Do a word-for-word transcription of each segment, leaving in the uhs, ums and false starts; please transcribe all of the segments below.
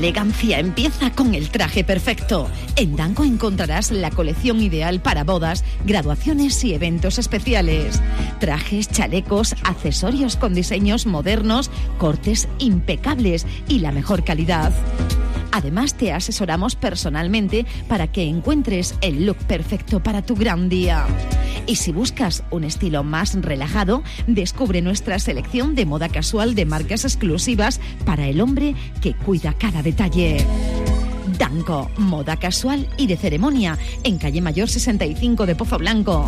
elegancia empieza con el traje perfecto. En Danco encontrarás la colección ideal para bodas, graduaciones y eventos especiales. Trajes, chalecos, accesorios con diseños modernos, cortes impecables y la mejor calidad. Además, te asesoramos personalmente para que encuentres el look perfecto para tu gran día. Y si buscas un estilo más relajado, descubre nuestra selección de moda casual de marcas exclusivas para el hombre que cuida cada detalle. Danco, moda casual y de ceremonia, en calle Mayor sesenta y cinco de Pozo Blanco.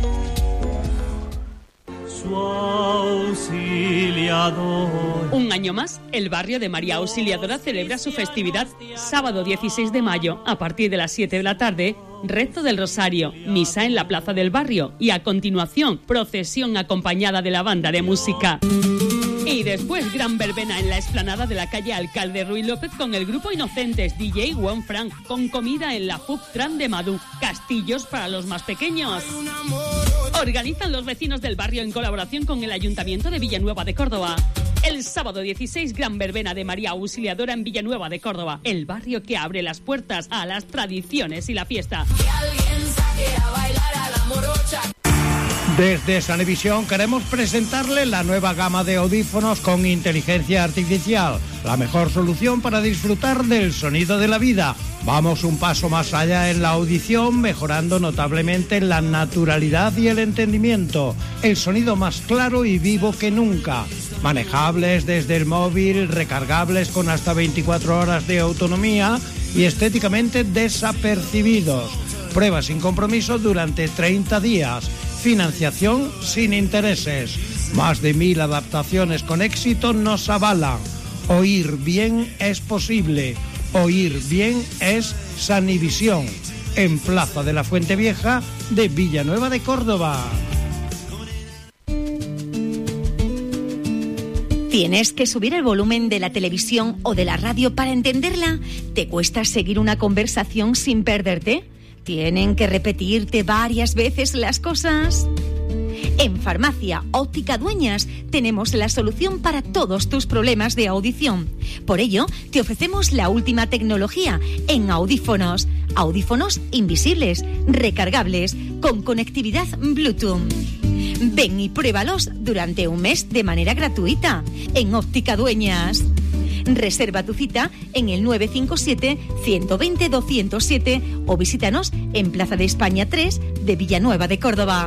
Su auxiliador. Un año más, el barrio de María Auxiliadora celebra su festividad sábado dieciséis de mayo a partir de las siete de la tarde, rezo del Rosario, misa en la plaza del barrio y a continuación procesión acompañada de la banda de música. Y después gran verbena en la explanada de la calle Alcalde Ruiz López con el grupo Inocentes, D J Juan Frank, con comida en la Food Tran de Madú, castillos para los más pequeños. Organizan los vecinos del barrio en colaboración con el Ayuntamiento de Villanueva de Córdoba. El sábado dieciséis, gran verbena de María Auxiliadora en Villanueva de Córdoba, el barrio que abre las puertas a las tradiciones y la fiesta. Que alguien saque a bailar a la morocha. Desde Sanevisión queremos presentarle la nueva gama de audífonos con inteligencia artificial, la mejor solución para disfrutar del sonido de la vida. Vamos un paso más allá en la audición, mejorando notablemente la naturalidad y el entendimiento, el sonido más claro y vivo que nunca. Manejables desde el móvil, recargables con hasta veinticuatro horas de autonomía y estéticamente desapercibidos. Prueba sin compromiso durante treinta días. Financiación sin intereses. Más de mil adaptaciones con éxito nos avalan. Oír bien es posible. Oír bien es Sanivisión. En Plaza de la Fuente Vieja de Villanueva de Córdoba. ¿Tienes que subir el volumen de la televisión o de la radio para entenderla? ¿Te cuesta seguir una conversación sin perderte? ¿Tienen que repetirte varias veces las cosas? En Farmacia Óptica Dueñas tenemos la solución para todos tus problemas de audición. Por ello, te ofrecemos la última tecnología en audífonos. Audífonos invisibles, recargables, con conectividad Bluetooth. Ven y pruébalos durante un mes de manera gratuita en Óptica Dueñas. Reserva tu cita en el nueve cinco siete, uno dos cero, dos cero siete o visítanos en Plaza de España tres de Villanueva de Córdoba.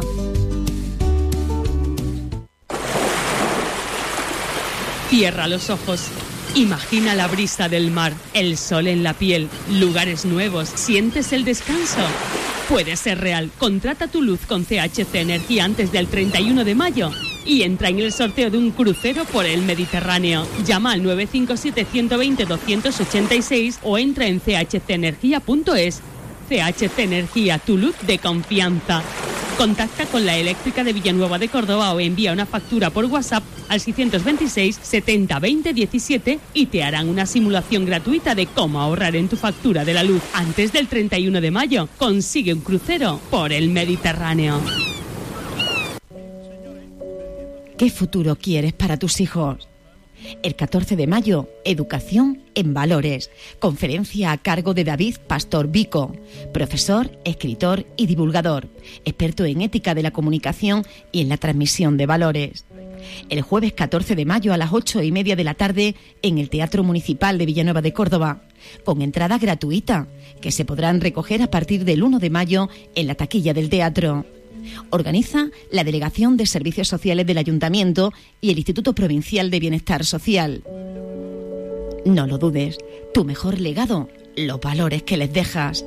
Cierra los ojos. Imagina la brisa del mar, el sol en la piel, lugares nuevos. ¿Sientes el descanso? Puede ser real. Contrata tu luz con C H C Energía antes del treinta y uno de mayo y entra en el sorteo de un crucero por el Mediterráneo. Llama al nueve cinco siete, uno dos cero, dos ocho seis o entra en c h c energía punto es. C H C Energía, tu luz de confianza. Contacta con la eléctrica de Villanueva de Córdoba o envía una factura por WhatsApp al seiscientos veintiséis, setenta, veinte, diecisiete y te harán una simulación gratuita de cómo ahorrar en tu factura de la luz. Antes del treinta y uno de mayo, consigue un crucero por el Mediterráneo. ¿Qué futuro quieres para tus hijos? El catorce de mayo, Educación en Valores. Conferencia a cargo de David Pastor Vico, profesor, escritor y divulgador, experto en ética de la comunicación y en la transmisión de valores. El jueves catorce de mayo a las ocho y media de la tarde en el Teatro Municipal de Villanueva de Córdoba, con entrada gratuita, que se podrán recoger a partir del uno de mayo en la taquilla del teatro. Organiza la Delegación de Servicios Sociales del Ayuntamiento y el Instituto Provincial de Bienestar Social. No lo dudes, tu mejor legado, los valores que les dejas.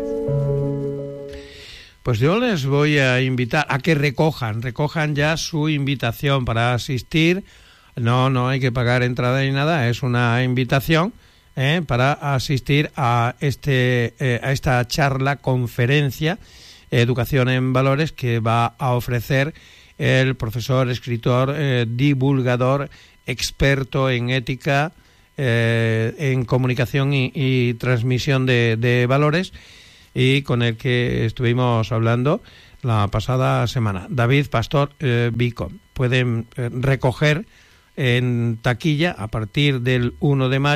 Pues yo les voy a invitar a que recojan, recojan ya su invitación para asistir. No, no hay que pagar entrada ni nada, es una invitación eh, para asistir a este eh, a esta charla, conferencia, Educación en Valores, que va a ofrecer el profesor, escritor, eh, divulgador, experto en ética, eh, en comunicación y, y transmisión de, de valores, y con el que estuvimos hablando la pasada semana. David Pastor eh, Vico. Pueden eh, recoger en taquilla a partir del uno de mayo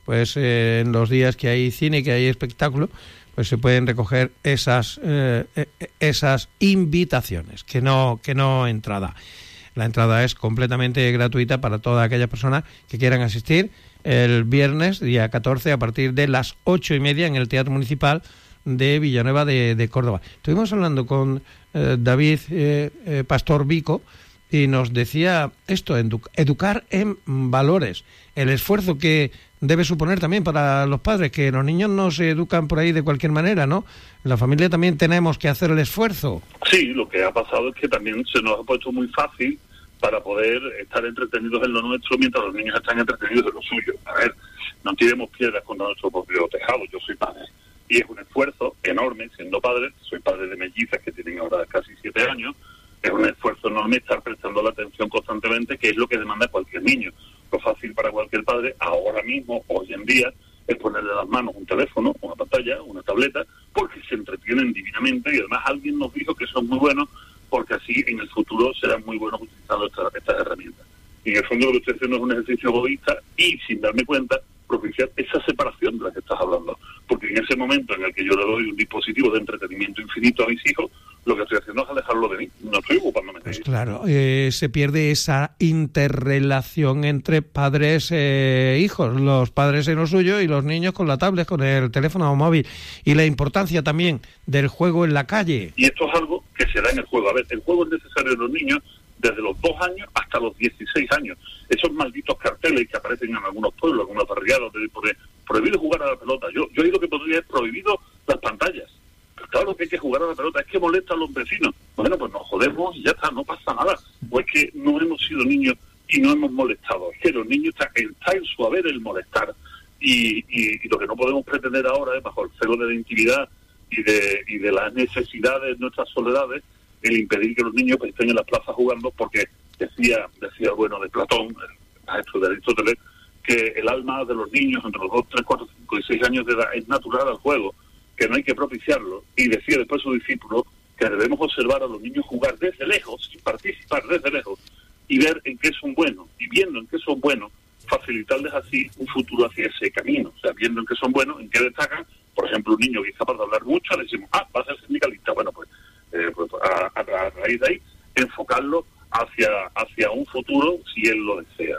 pues eh, en los días que hay cine, que hay espectáculo, pues se pueden recoger esas eh, esas invitaciones, que no que no entrada. La entrada es completamente gratuita para todas aquellas personas que quieran asistir el viernes, día catorce, a partir de las ocho y media en el Teatro Municipal de Villanueva de, de Córdoba. Estuvimos hablando con eh, David eh, eh, Pastor Vico y nos decía esto, edu- educar en valores, el esfuerzo que debe suponer también para los padres, que los niños no se educan por ahí de cualquier manera, ¿no? En la familia también tenemos que hacer el esfuerzo. Sí, lo que ha pasado es que también se nos ha puesto muy fácil para poder estar entretenidos en lo nuestro mientras los niños están entretenidos en lo suyo. A ver, no tiremos piedras contra nuestro propio tejado. Yo soy padre y es un esfuerzo enorme siendo padre. Soy padre de mellizas que tienen ahora casi siete años. Es un esfuerzo enorme estar prestando la atención constantemente, que es lo que demanda cualquier niño. Lo fácil para cualquier padre ahora mismo, hoy en día, es ponerle a las manos un teléfono, una pantalla, una tableta, porque se entretienen divinamente y además alguien nos dijo que eso es muy bueno, porque así en el futuro serán muy buenos utilizando estas, estas herramientas. Y en el fondo lo que estoy haciendo es un ejercicio egoísta y, sin darme cuenta, propiciar esa separación de la que estás hablando. Porque en ese momento en el que yo le doy un dispositivo de entretenimiento infinito a mis hijos, lo que estoy haciendo es alejarlo de mí. No estoy ocupándome de pues ello. Claro, eh, se pierde esa interrelación entre padres e hijos, los padres en lo suyo y los niños con la tablet, con el teléfono móvil. Y la importancia también del juego en la calle. Y esto es algo que se da en el juego. A ver, el juego es necesario en los niños desde los dos años hasta los dieciséis años. Esos malditos carteles que aparecen en algunos pueblos, en algunas barriadas, de poder, prohibido jugar a la pelota. Yo, yo ahí lo que podría es prohibido las pantallas. Pero claro que hay que jugar a la pelota, es que molesta a los vecinos. Bueno, pues nos jodemos y ya está, no pasa nada. O es que no hemos sido niños y no hemos molestado. Es que los niños está, está en su haber el molestar. Y, y, y lo que no podemos pretender ahora es, bajo el celo de la intimidad y de, y de las necesidades, nuestras soledades, el impedir que los niños pues, estén en las plazas jugando, porque decía decía bueno de Platón, el maestro de Aristóteles, que el alma de los niños entre los dos, tres, cuatro, cinco y seis años de edad es natural al juego, que no hay que propiciarlo, y decía después su discípulo que debemos observar a los niños jugar desde lejos, sin participar desde lejos, y ver en qué son buenos, y viendo en qué son buenos, facilitarles así un futuro hacia ese camino. O sea, viendo en qué son buenos, en qué destacan. Por ejemplo, un niño que es capaz de hablar mucho, le decimos, ah, va a ser sindicalista. Bueno, pues, eh, pues a, a, a raíz de ahí, enfocarlo hacia, hacia un futuro si él lo desea.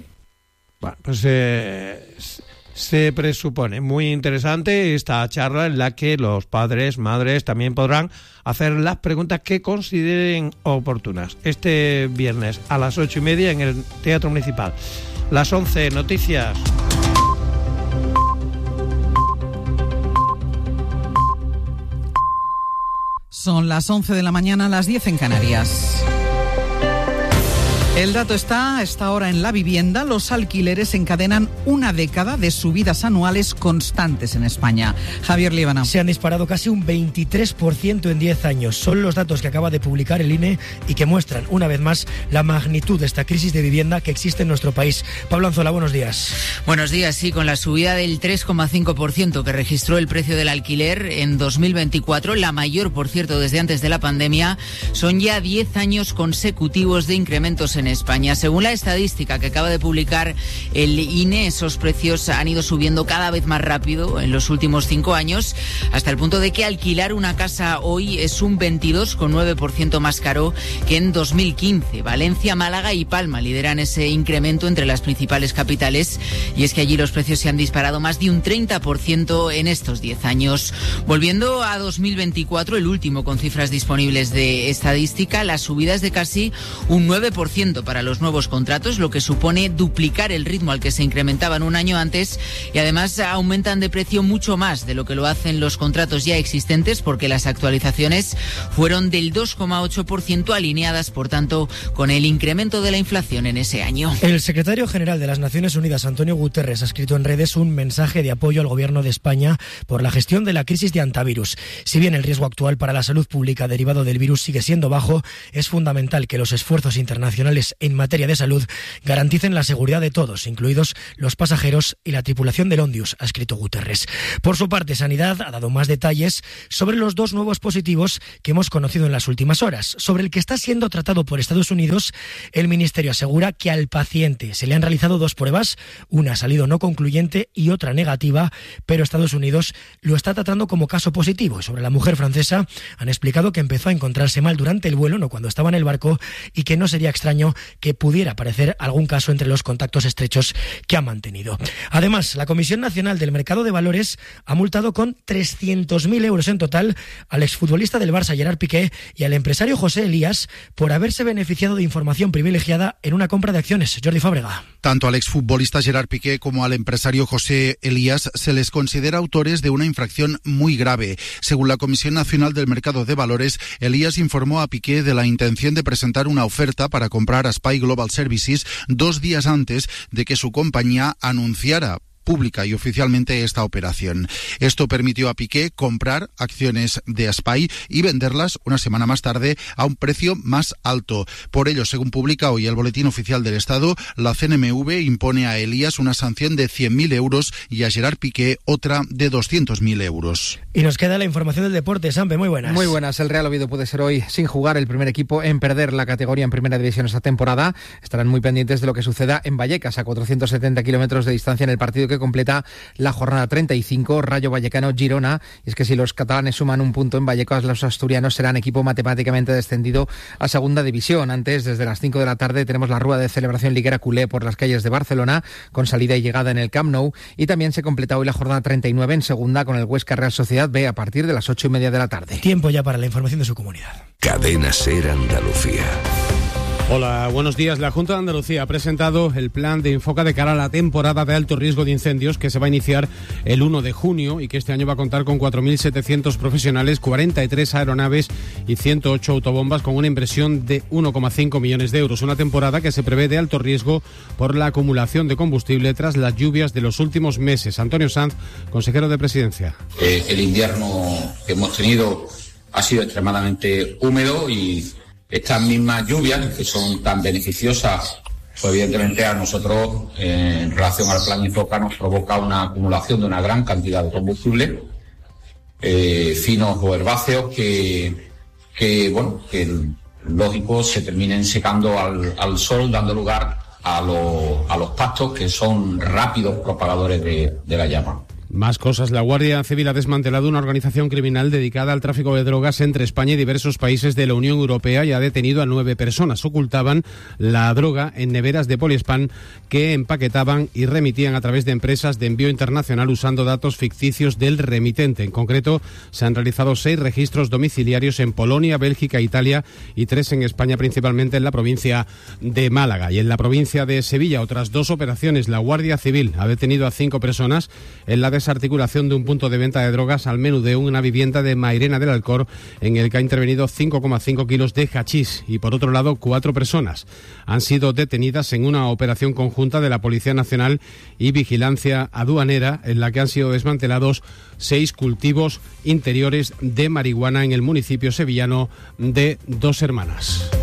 Bueno, pues eh, se presupone muy interesante esta charla en la que los padres, madres también podrán hacer las preguntas que consideren oportunas. Este viernes a las ocho y media en el Teatro Municipal. Las once, noticias. Son las once de la mañana, las diez en Canarias. El dato está a esta hora en la vivienda. Los alquileres encadenan una década de subidas anuales constantes en España. Javier Líbana. Se han disparado casi un veintitrés por ciento en diez años. Son los datos que acaba de publicar el I N E y que muestran una vez más la magnitud de esta crisis de vivienda que existe en nuestro país. Pablo Anzola, buenos días. Buenos días, sí, con la subida del tres coma cinco por ciento que registró el precio del alquiler en dos mil veinticuatro, la mayor, por cierto, desde antes de la pandemia, son ya diez años consecutivos de incrementos en España. Según la estadística que acaba de publicar el I N E, esos precios han ido subiendo cada vez más rápido en los últimos cinco años, hasta el punto de que alquilar una casa hoy es un veintidós coma nueve por ciento más caro que en dos mil quince. Valencia, Málaga y Palma lideran ese incremento entre las principales capitales, y es que allí los precios se han disparado más de un treinta por ciento en estos diez años. Volviendo a dos mil veinticuatro, el último con cifras disponibles de estadística, la subida es de casi un nueve por ciento para los nuevos contratos, lo que supone duplicar el ritmo al que se incrementaban un año antes, y además aumentan de precio mucho más de lo que lo hacen los contratos ya existentes, porque las actualizaciones fueron del dos coma ocho por ciento, alineadas por tanto con el incremento de la inflación en ese año. El secretario general de las Naciones Unidas, Antonio Guterres, ha escrito en redes un mensaje de apoyo al gobierno de España por la gestión de la crisis de antivirus. Si bien el riesgo actual para la salud pública derivado del virus sigue siendo bajo, es fundamental que los esfuerzos internacionales internacionales en materia de salud garanticen la seguridad de todos, incluidos los pasajeros y la tripulación del Ondius, ha escrito Guterres. Por su parte, Sanidad ha dado más detalles sobre los dos nuevos positivos que hemos conocido en las últimas horas. Sobre el que está siendo tratado por Estados Unidos, el Ministerio asegura que al paciente se le han realizado dos pruebas, una ha salido no concluyente y otra negativa, pero Estados Unidos lo está tratando como caso positivo. Y sobre la mujer francesa, han explicado que empezó a encontrarse mal durante el vuelo, no cuando estaba en el barco, y que no sería extraño que pudiera aparecer algún caso entre los contactos estrechos que ha mantenido. Además, la Comisión Nacional del Mercado de Valores ha multado con trescientos mil euros en total al exfutbolista del Barça, Gerard Piqué, y al empresario José Elías por haberse beneficiado de información privilegiada en una compra de acciones. Jordi Fábrega. Tanto al exfutbolista Gerard Piqué como al empresario José Elías se les considera autores de una infracción muy grave. Según la Comisión Nacional del Mercado de Valores, Elías informó a Piqué de la intención de presentar una oferta para comprar a Spy Global Services dos días antes de que su compañía anunciara pública y oficialmente esta operación. Esto permitió a Piqué comprar acciones de Aspy y venderlas una semana más tarde a un precio más alto. Por ello, según publica hoy el Boletín Oficial del Estado, la C N M V impone a Elías una sanción de cien mil euros y a Gerard Piqué otra de doscientos mil euros. Y nos queda la información del deporte. Sampe, muy buenas. Muy buenas. El Real Oviedo puede ser hoy, sin jugar, el primer equipo en perder la categoría en Primera División esta temporada. Estarán muy pendientes de lo que suceda en Vallecas, a cuatrocientos setenta kilómetros de distancia, en el partido que completa la jornada treinta y cinco, Rayo Vallecano-Girona. Y es que si los catalanes suman un punto en Vallecas, los asturianos serán equipo matemáticamente descendido a Segunda División. Antes, desde las cinco de la tarde, tenemos la rueda de celebración liguera culé por las calles de Barcelona, con salida y llegada en el Camp Nou. Y también se completa hoy la jornada treinta y nueve en Segunda, con el Huesca Real Sociedad B a partir de las ocho y media de la tarde. Tiempo ya para la información de su comunidad. Cadena SER Andalucía. Hola, buenos días. La Junta de Andalucía ha presentado el plan de Infoca de cara a la temporada de alto riesgo de incendios que se va a iniciar el uno de junio y que este año va a contar con cuatro mil setecientos profesionales, cuarenta y tres aeronaves y ciento ocho autobombas con una inversión de uno coma cinco millones de euros. Una temporada que se prevé de alto riesgo por la acumulación de combustible tras las lluvias de los últimos meses. Antonio Sanz, consejero de Presidencia. Eh, el invierno que hemos tenido ha sido extremadamente húmedo y estas mismas lluvias, que son tan beneficiosas, pues evidentemente a nosotros, eh, en relación al plan Infoca, nos provoca una acumulación de una gran cantidad de combustible, eh, finos o herbáceos, que, que bueno, que lógico se terminen secando al, al sol, dando lugar a, lo, a los pastos, que son rápidos propagadores de, de la llama. Más cosas. La Guardia Civil ha desmantelado una organización criminal dedicada al tráfico de drogas entre España y diversos países de la Unión Europea y ha detenido a nueve personas. Ocultaban la droga en neveras de poliespan que empaquetaban y remitían a través de empresas de envío internacional usando datos ficticios del remitente. En concreto, se han realizado seis registros domiciliarios en Polonia, Bélgica, Italia y tres en España, principalmente en la provincia de Málaga. Y en la provincia de Sevilla, otras dos operaciones. La Guardia Civil ha detenido a cinco personas en la desarticulación de un punto de venta de drogas al menudeo en una vivienda de Mairena del Alcor, en el que ha intervenido cinco coma cinco kilos de hachís. Y por otro lado, cuatro personas han sido detenidas en una operación conjunta de la Policía Nacional y Vigilancia Aduanera, en la que han sido desmantelados seis cultivos interiores de marihuana en el municipio sevillano de Dos Hermanas.